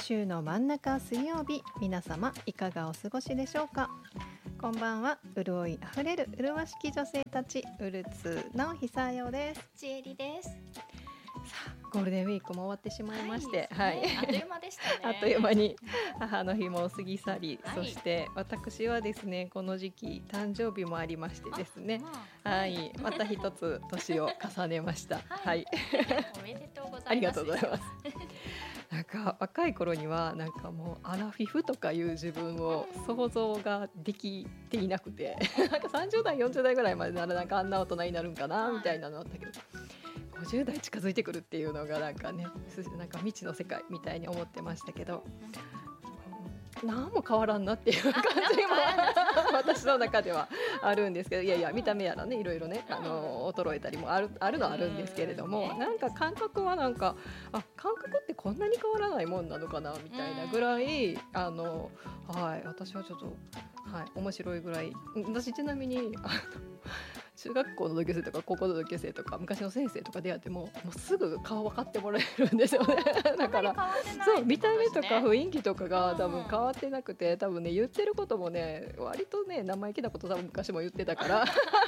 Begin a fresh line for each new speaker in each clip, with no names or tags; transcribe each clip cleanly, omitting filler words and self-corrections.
週の真ん中水曜日、皆様いかがお過ごしでしょうか。こんばんは。潤いあふれる麗しき女性たち、ウルツの久代です。
ちえりです。
さあ、ゴールデンウィークも終わってしまいまして、
はい、あっという間でしたね。
あっという間に母の日も過ぎ去り、
はい、
そして私はですね、この時期誕生日もありましてですね、はい、また一つ年を重ねましたはい、
おめでとうございます。
ありがとうございますなんか若い頃にはなんかもうアラフィフとかいう自分を想像ができていなくてなんか30代40代ぐらいまでならなんかあんな大人になるんかなみたいなのあったけど、50代近づいてくるっていうのがなんかね、なんか未知の世界みたいに思ってましたけど、何も変わらんなっていう感じも私の中ではあるんですけど、いやいや見た目やらね、いろいろね衰えたりもあるのはあるんですけれども、なんか感覚はなんか感覚ってこんなに変わらないもんなのかなみたいなぐらいはい、私はちょっと、はい、面白いぐらい。私ちなみに中学校の同級生とか高校の同級生とか昔の先生とか出会ってもうすぐ顔分かってもらえるんですよねだからそう見た目とか雰囲気とかが多分変わってなくて、多分ね言ってることもね割とね生意気なこと多分昔も言ってたから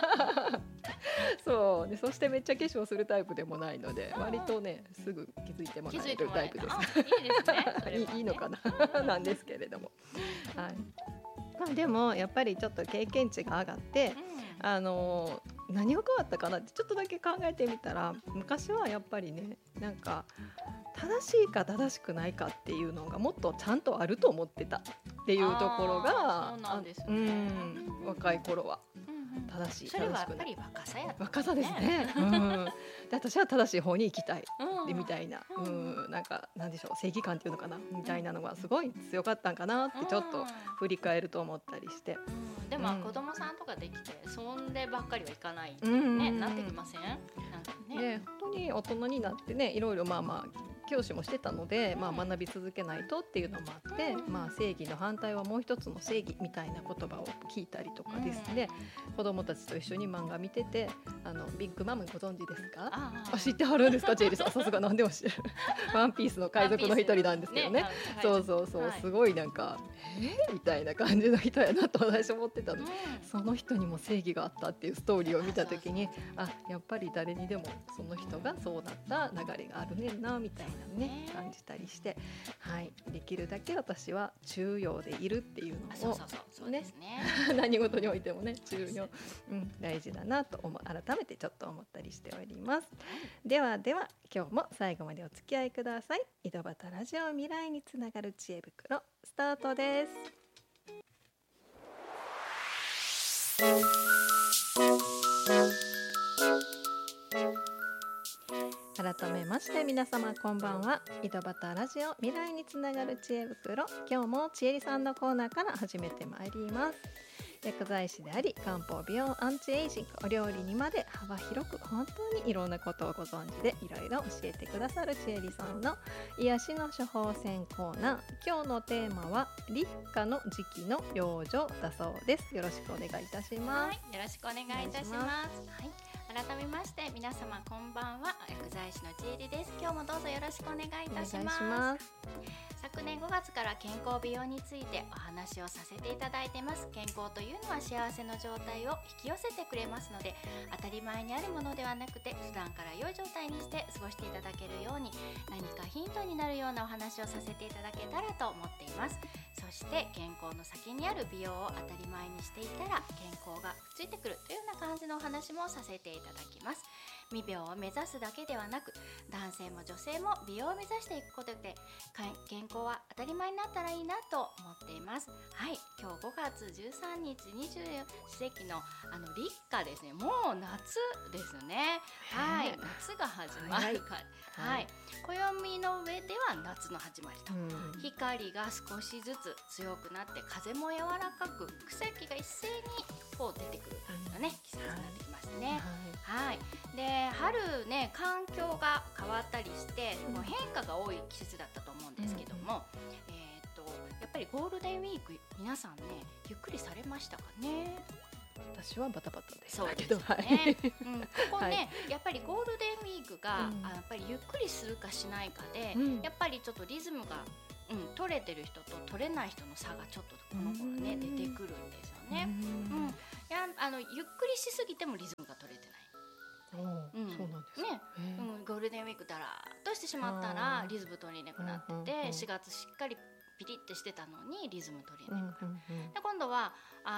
そうで、そしてめっちゃ化粧するタイプでもないので割とねすぐ気づいてもらえるタイプです。
いいですね。それはね
いいのかななんですけれども、はい。まあ、でもやっぱりちょっと経験値が上がって、何が変わったかなってちょっとだけ考えてみたら、昔はやっぱりねなんか正しいか正しくないかっていうのがもっとちゃんとあると思ってたっていうところが、
そうなんですね。
若い頃は正しい、
それはやっ
正しくない、
ぱり若さやったんですね。
若さですね、で私は正しい方に行きたい、でみたいな、なんかなんでしょう、正義感っていうのかなみたいなのがすごい強かったんかなってちょっと振り返ると思ったりして、
でも子供さんとかできてそんでばっかりはいかないってね、なってきません？なんかね、
本当に大人になってね、いろいろ教師もしてたので、学び続けないとっていうのもあって、正義の反対はもう一つの正義みたいな言葉を聞いたりとかですね、子供たちと一緒に漫画見てて、ビッグマムご存知ですか？知ってはるんですか？ジェイリさんさすが何でも知るワンピースの海賊の一人なんですけどね、そうそうそう、すごいなんかみたいな感じの人やなと私思ってたの、その人にも正義があったっていうストーリーを見た時に、やっぱり誰にでもその人がそうだった流れがあるねんなみたいなね感じたりして、はい、できるだけ私は中庸でいるっていうのをね、何事においてもね中庸、大事だなと改めてちょっと思ったりしております。ではでは今日も最後までお付き合いください。井戸端ラジオ未来につながる知恵袋スタートです。改めまして皆様こんばんは。井戸端ラジオ未来につながる知恵袋、今日もちえりさんのコーナーから始めてまいります。薬剤師であり漢方美容アンチエイジング、お料理にまで幅広く本当にいろんなことをご存知でいろいろ教えてくださるちえりさんの癒しの処方箋コーナー、今日のテーマは立夏の時期の養生だそうです。よろしくお願いいたします。
よろしくお願いいたします。改めまして皆様こんばんは。薬剤師のちえりです。今日もどうぞよろしくお願いいたします。昨年5月から健康美容についてお話をさせていただいてます。健康というのは幸せの状態を引き寄せてくれますので、当たり前にあるものではなくて普段から良い状態にして過ごしていただけるように、何かヒントになるようなお話をさせていただけたらと思っています。そして健康の先にある美容を当たり前にしていたら健康がくっついてくるというような感じのお話もさせていただきます。美美を目指すだけではなく、男性も女性も美容を目指していくことで健康は当たり前になったらいいなと思っています。はい、今日5月13日24世紀の立夏ですね。もう夏ですね。はい、夏が始まるから、はい、暦の上では夏の始まりと、光が少しずつ強くなって風も柔らかく草木が一斉にこう出てくる季節になってきますね。はい、で春ね、環境が変わったりしてもう変化が多い季節だったと思うんですけども、やっぱりゴールデンウィーク皆さんねゆっくりされましたかね。
私はバタバタでした
けど、ここね、やっぱりゴールデンウィークが、やっぱりゆっくりするかしないかで、やっぱりちょっとリズムが取れてる人と取れない人の差がちょっとこの頃ね出てくるんですよね。ゆっくりしすぎてもリズムが取れてない。
そうなんですね。
ゴールデンウィークだらっとしてしまったらリズム取りなくなってて、4月しっかりピリッてしてたのにリズム取りなくなる。で今度は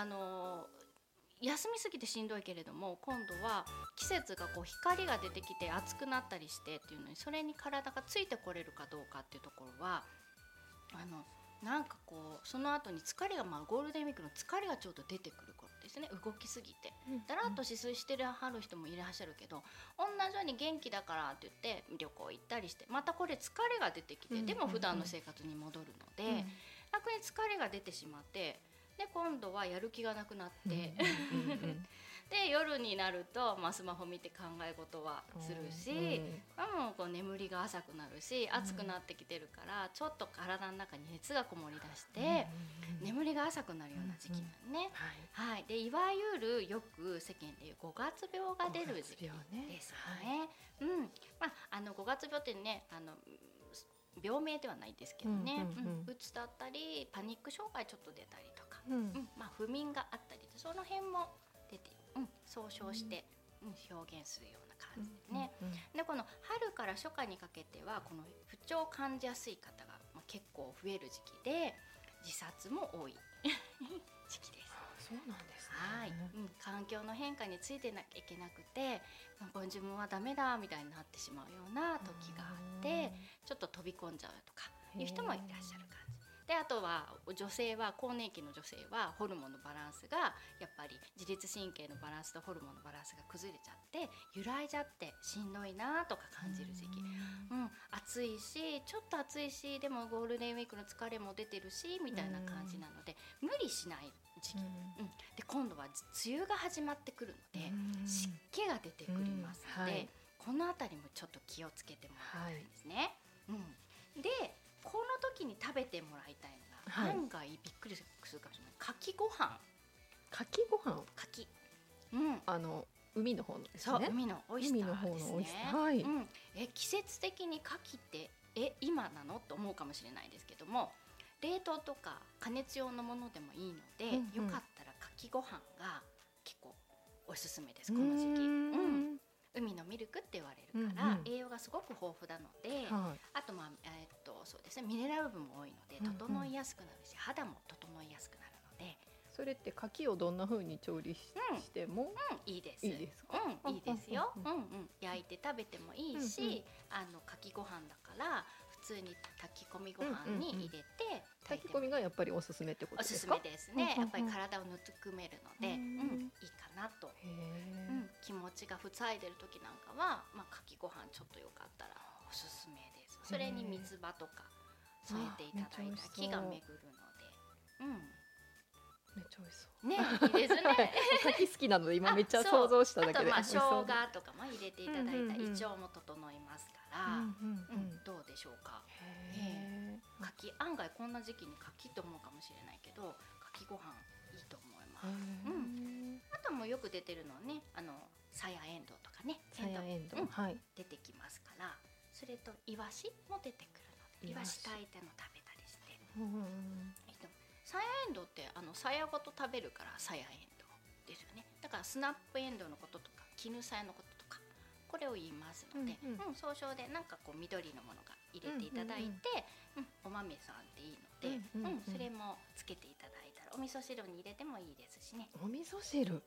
休みすぎてしんどいけれども、今度は季節がこう光が出てきて暑くなったりしてっていうのに、それに体がついてこれるかどうかっていうところはなんかこうその後に疲れが、ゴールデンウィークの疲れがちょっと出てくる頃ですね。動きすぎてだらっと止水してるはる人もいらっしゃるけど、同じように元気だからって言って旅行行ったりして、またこれ疲れが出てきて、でも普段の生活に戻るので、逆に疲れが出てしまって、で今度はやる気がなくなってで夜になると、スマホ見て考え事はするし、こう眠りが浅くなるし、暑くなってきてるからちょっと体の中に熱がこもり出して、眠りが浅くなるような時期なんね。でいわゆるよく世間でいう5月病が出る時期ですよね。5月病ってね、病名ではないですけどね、うつだったりパニック障害ちょっと出たりとか、不眠があったりで、その辺も出て、総称して、表現するような感じですね。でこの春から初夏にかけてはこの不調を感じやすい方が、結構増える時期で、自殺も多い時期です。
そうなんですね。
環境の変化についてなきゃいけなくて、自分はダメだみたいになってしまうような時があって、ちょっと飛び込んじゃうとかいう人もいらっしゃる感じで、あとは女性は、更年期の女性はホルモンのバランスがやっぱり自律神経のバランスとホルモンのバランスが崩れちゃって揺らいじゃってしんどいなとか感じる時期、暑いし、ちょっと暑いし、でもゴールデンウィークの疲れも出てるしみたいな感じなので、無理しない時期、で今度は梅雨が始まってくるので、湿気が出てくりますので、このあたりもちょっと気をつけてもらいたいですね。でこの時に食べてもらいたいのが、案外びっくりするかもしれない、かきご飯。
かきご飯。
かき。
海の方のですね。
そう、海のオイスターですね。季節的にかきって今なのと思うかもしれないですけども、冷凍とか加熱用のものでもいいので、よかったらかきご飯が結構おすすめです、この時期。海のミルクって言われるから、栄養がすごく豊富なので、あとそうですね、ミネラル分も多いので整いやすくなるし、肌も整いやすくなるので。
それって牡蠣をどんな風に調理しても
いいです。
いいですか？
いいですよ。焼いて食べてもいいし、かきご飯だから普通に炊き込みご飯に入れて、
炊き込みがやっぱりおすすめってことですか？
おすすめですね。やっぱり体をぬくめるので、いいかなと。気持ちが塞いでる時なんかは、かきご飯ちょっとよかったらおすすめです。それに三つ葉とか添えていただいたら気が巡るので、
めっちゃ美味しそう
ね、いいですね。
牡蠣好きなので今めっちゃ想像しただけで。
あと生姜とかも入れていただいたら胃腸も整いますから、どうでしょうか。牡蠣、案外こんな時期に牡蠣と思うかもしれないけど、牡蠣ご飯いいと思います。あともよく出てるのはね、さやえんどうとかね、出てきますから、それとイワシも出てくるので、イワシ炊いての食べたりして。さやえんどうってさやごと食べるからさやえんどうですよね。だからスナップエンドウのこととか絹さやのこととか、これを言いますので、総称でなんかこう緑のものが入れていただいて、お豆さんでいいので、それもつけていただいたらお味噌汁に入れてもいいですしね。
お味噌汁。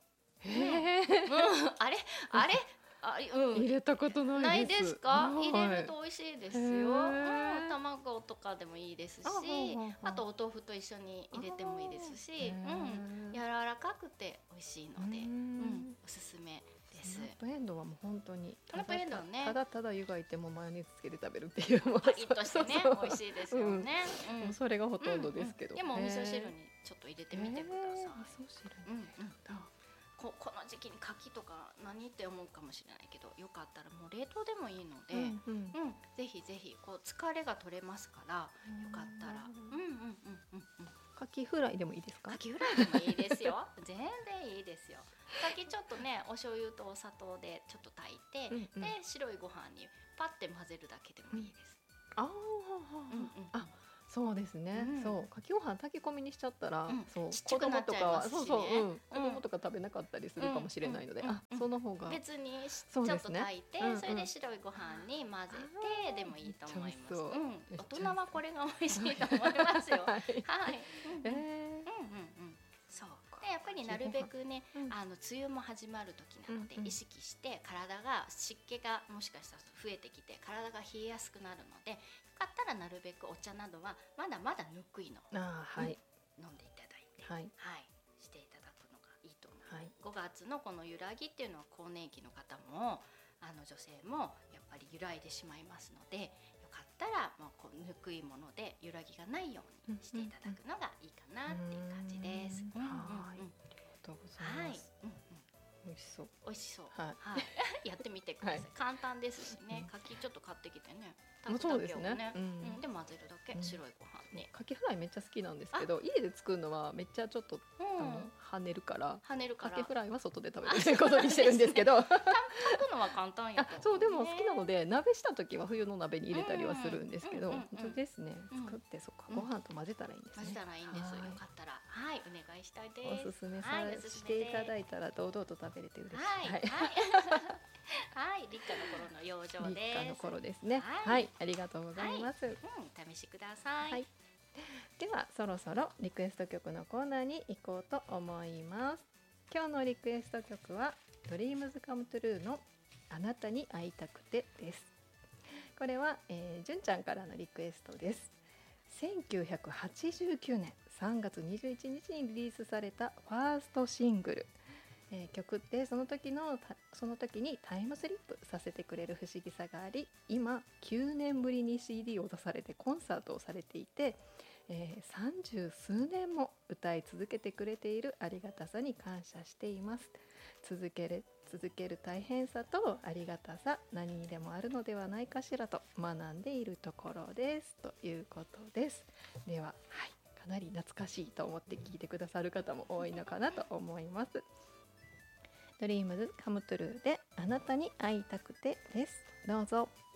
あれ
入れたことないです。
ないですか？入れると美味しいですよ。卵とかでもいいですし、あとお豆腐と一緒に入れてもいいですし、柔らかくて美味しいので、おすすめです。
スナップエンドウはもう本当に
スナップエンドウね、
ただただ湯がいてもマヨネーズつけて食べるっていう、
パリッとしてね、美味しいですよね。
それがほとんどですけど。
でもお味噌汁にちょっと入れてみてください。
味噌汁に。
この時期に牡蠣とか何って思うかもしれないけど、よかったらもう冷凍でもいいので、ぜひぜひこう疲れが取れますから、よかったら、
牡蠣フライでもいいですか？
牡蠣フライでもいいですよ。全然いいですよ。牡蠣ちょっとね、お醤油とお砂糖でちょっと炊いて、で白いご飯にパッて混ぜるだけでもいいです。
そうですね、そうかきご飯炊き込みにしちゃったら、そう
ちっちゃくなっちゃいますしね。
子供とか食べなかったりするかもしれないので、その方が
別にちょっと炊いて、それで白いご飯に混ぜてでもいいと思います。大人はこれが美味しいと思いますよ。はい。そうでやっぱりなるべくね、梅雨も始まる時なので、意識して体が湿気がもしかしたら増えてきて体が冷えやすくなるので、よかったらなるべくお茶などはまだまだぬくいの、飲んでいただいて、していただくのがいいと思います。5月のこの揺らぎっていうのは更年期の方も女性もやっぱり揺らいでしまいますので、よかったらもうこうぬくいもので揺らぎがないようにしていただくのがいいかなっていう感じです。
ありがとうございます。美味しそう。
美味しそう。やってみてください。簡単ですしね。柿ちょっと買ってきてね。
そうですね。
で混ぜるだけ、白いご飯に。
カキフライめっちゃ好きなんですけど、家で作るのはめっちゃちょっと跳ねるから、カキフライは外で食べることにしてるんですけど、
炊くのは簡単や。
そうでも好きなので鍋した時は冬の鍋に入れたりはするんですけど、本当ですね。作ってそっかご飯と混ぜたらいいんですね。
混ぜたらいいんです。よかったらお願いしたいです。
おすすめしていただいたら堂々と食べれて嬉しい。
立夏の頃の養生です。
立夏の頃ですね。はい、ありがとうございます。
試しください。
ではそろそろリクエスト曲のコーナーに行こうと思います。今日のリクエスト曲はドリームズカムトゥルーのあなたに会いたくてです。これは、純ちゃんからのリクエストです。1989年3月21日にリリースされたファーストシングル、曲ってその時にタイムスリップさせてくれる不思議さがあり、今9年ぶりに CD を出されてコンサートをされていて、30数年も歌い続けてくれているありがたさに感謝しています。続ける大変さとありがたさ、何にでもあるのではないかしらと学んでいるところですということです。では、かなり懐かしいと思って聞いてくださる方も多いのかなと思います。ドリームズカムトゥルーであなたに会いたくてです。どうぞ。